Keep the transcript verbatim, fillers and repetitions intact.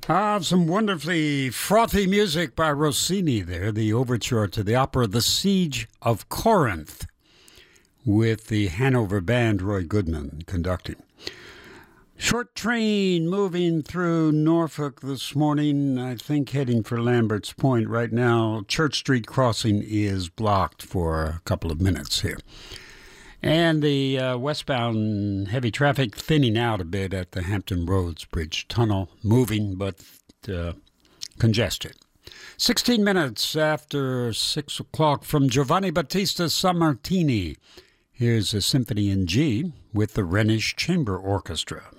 Ah, some wonderfully frothy music by Rossini there, the overture to the opera The Siege of Corinth, with the Hanover Band, Roy Goodman conducting. Short train moving through Norfolk this morning, I think heading for Lambert's Point right now. Church Street crossing is blocked for a couple of minutes here. And the uh, westbound heavy traffic thinning out a bit at the Hampton Roads Bridge Tunnel, moving but uh, congested. sixteen minutes after six o'clock from Giovanni Battista Sammartini. Here's a symphony in G with the Rhenish Chamber Orchestra.